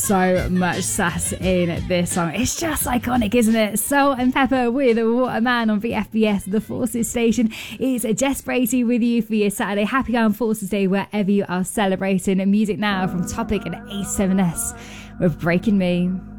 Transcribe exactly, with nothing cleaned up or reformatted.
so much sass in this song. It's just iconic, isn't it? Salt and Pepper with Waterman on V F B S, the Forces station. It's Jess Bracey with you for your Saturday. Happy Armed Forces Day wherever you are celebrating. And music now from Topic and A seven S with Breaking Me.